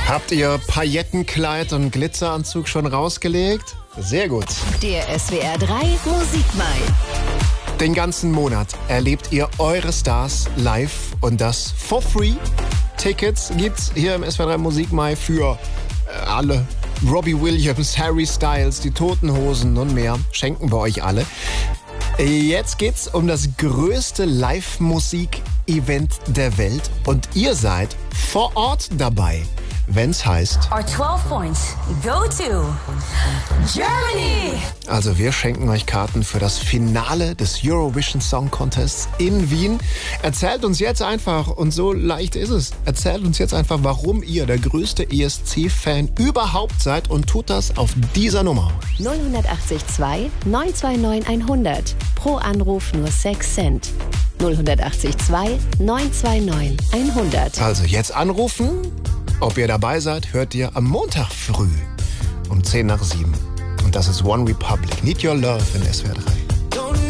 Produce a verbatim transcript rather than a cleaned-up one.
Habt ihr Paillettenkleid und Glitzeranzug schon rausgelegt? Sehr gut. Der S W R drei Musikmai. Den ganzen Monat erlebt ihr eure Stars live und das for free. Tickets gibt's hier im S W R drei Musikmai für äh, alle. Robbie Williams, Harry Styles, die Toten Hosen und mehr schenken wir euch alle. Jetzt geht's um das größte Live-Musik-Event der Welt und ihr seid vor Ort dabei, wenn's heißt Our twelve points go to Germany. Also wir schenken euch Karten für das Finale des Eurovision Song Contests in Wien. Erzählt uns jetzt einfach, und so leicht ist es, erzählt uns jetzt einfach, warum ihr der größte E S C-Fan überhaupt seid und tut das auf dieser Nummer. null acht zwei neun zwei neun hundert. Pro Anruf nur sechs Cent. null acht zwei neun zwei neun hundert. Also jetzt anrufen. Ob ihr dabei seid, hört ihr am Montag früh um zehn nach sieben. Und das ist One Republic. Need Your Love in S W R drei.